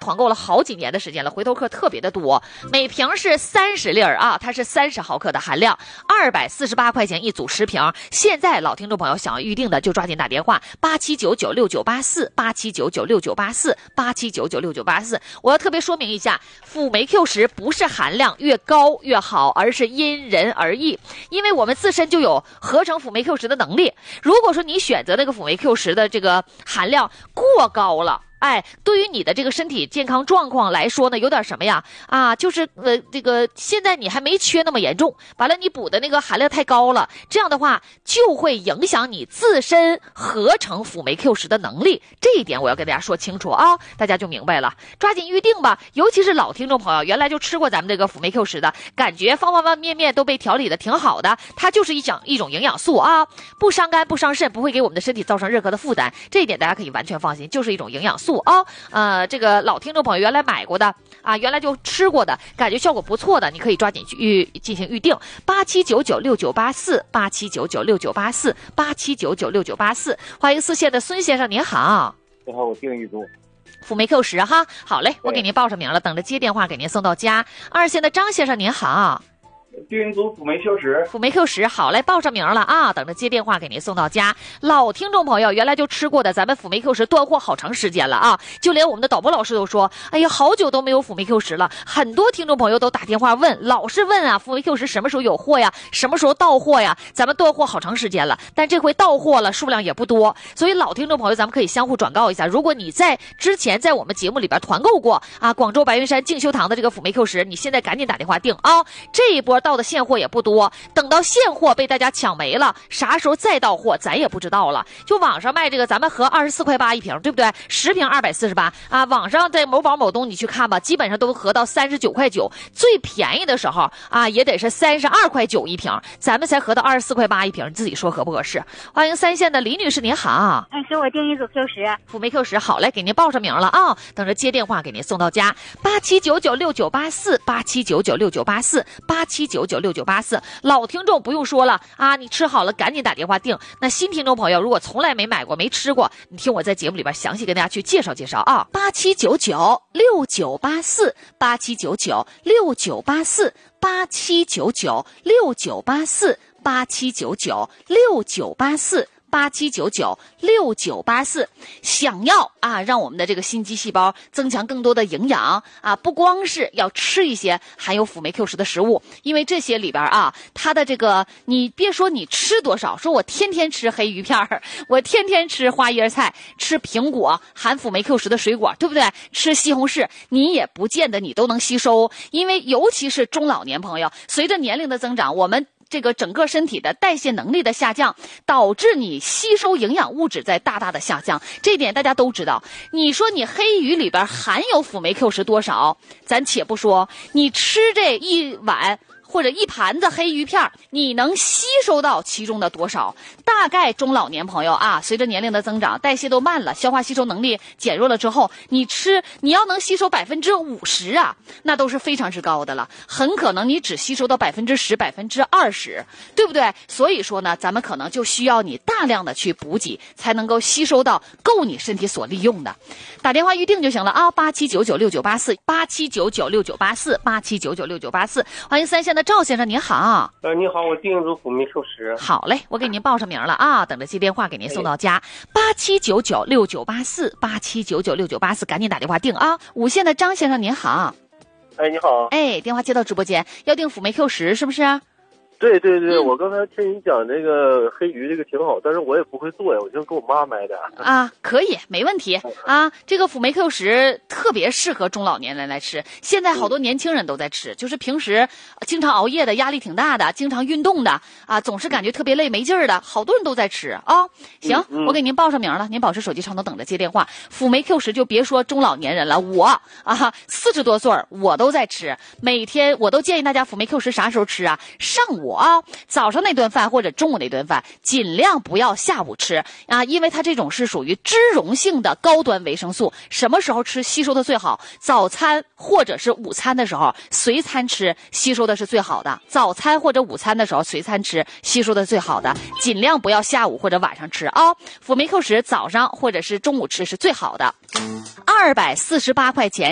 团购了好几年的时间了，回头客特别的多。每瓶是30粒啊，它是30毫克的含量，248块钱一组10瓶。现在老听众朋友想要预定的就抓紧打电话879969848799698487996984。我要特别说明一下，辅酶 Q10不是含量越高越好，而是因人而异，因为我们自身就有合成辅酶 Q10的能力。如果说你选择那个辅酶 Q10的这个含量过高了，对于你的这个身体健康状况来说呢，有点什么呀？就是这个现在你还没缺那么严重，完了你补的那个含量太高了，这样的话就会影响你自身合成辅酶 Q10的能力。这一点我要跟大家说清楚啊，大家就明白了。抓紧预定吧，尤其是老听众朋友，原来就吃过咱们这个辅酶 Q10的，感觉方方面面都被调理的挺好的，它就是一种营养素啊，不伤肝不伤肾，不会给我们的身体造成任何的负担，这一点大家可以完全放心，就是一种营养素这个老听众朋友原来买过的原来就吃过的，感觉效果不错的，你可以抓紧去进行预定，879969848799698487996984。欢迎4线的孙先生，您好。 你好，我订一组辅酶 Q10哈，好嘞，我给您报上名了，等着接电话给您送到家。2线的张先生您好。 订一组辅酶 Q10， 辅酶 Q10好嘞，报上名了啊，等着接电话给您送到家。老听众朋友原来就吃过的，咱们辅酶 Q10断货好长时间了啊，就连我们的导播老师都说，哎呀，好久都没有辅酶 Q10了。很多听众朋友都打电话问，老是问啊，辅酶 Q10什么时候有货呀，什么时候到货呀？咱们断货好长时间了，但这回到货了，数量也不多，所以老听众朋友咱们可以相互转告一下，如果你在之前在我们节目里边团购过广州白云山静修堂的这个辅酶 Q10，你现在赶紧打电话订啊，这一波到的现货也不多，等到现货被大家抢没了，啥时候再到货咱也不知道了。就网上卖这个咱们合24块8一瓶，对不对？10瓶248网上在某宝某东你去看吧，基本上都合到39块9，最便宜的时候也得是32块9一瓶，咱们才合到24块8一瓶，你自己说合不合适？欢迎3线的李女士，您好。 给我订一组 Q10， 辅酶 Q10好嘞，给您报上名了啊，等着接电话给您送到家。879969848799698487996984。老听众不用说了你吃好了赶紧打电话订。那新听众朋友如果从来没买过没吃过，你听我在节目里边详细跟大家去介绍介绍啊。879969848799698487996984。想要让我们的这个心肌细胞增强更多的营养不光是要吃一些含有辅酶 Q10的食物，因为这些里边它的这个你别说你吃多少，说我天天吃黑鱼片我天天吃花椰菜，吃苹果含辅酶 Q10的水果，对不对？吃西红柿，你也不见得你都能吸收，因为尤其是中老年朋友，随着年龄的增长，我们这个整个身体的代谢能力的下降，导致你吸收营养物质在大大的下降，这一点大家都知道。你说你黑鱼里边含有辅酶 Q10多少，咱且不说，你吃这一碗或者一盘子黑鱼片，你能吸收到其中的多少？大概中老年朋友随着年龄的增长，代谢都慢了，消化吸收能力减弱了之后，你要能吸收50%那都是非常之高的了，很可能你只吸收到10%、20%，对不对？所以说呢，咱们可能就需要你大量的去补给，才能够吸收到够你身体所利用的。打电话预定就行了879969848799698487996984。欢迎3线的赵先生，您好。 你好，我订一组辅酶 Q10。 好嘞，我给您报上名了等着接电话给您送到家。8799698487996984，赶紧打电话订5线的张先生，您好。 你好。 电话接到直播间，要订辅酶 Q10是不是？ 对对对，我刚才听你讲这个黑鱼这个挺好，但是我也不会做呀，我就给我妈买的可以，没问题这个辅酶 Q10特别适合中老年人来吃，现在好多年轻人都在吃，就是平时经常熬夜的，压力挺大的，经常运动的总是感觉特别累没劲儿的，好多人都在吃行，我给您报上名了，您保持手机畅通等着接电话。辅酶 Q10就别说中老年人了，我40多岁我都在吃，每天我都建议大家辅酶 Q10啥时候吃上午早上那顿饭或者中午那顿饭尽量不要下午吃因为它这种是属于脂溶性的高端维生素，什么时候吃吸收的最好？早餐或者是午餐的时候随餐吃，吸收的是最好的。早餐或者午餐的时候随餐吃，吸收的最好的，尽量不要下午或者晚上吃辅酶 Q10早上或者是中午吃是最好的。248块钱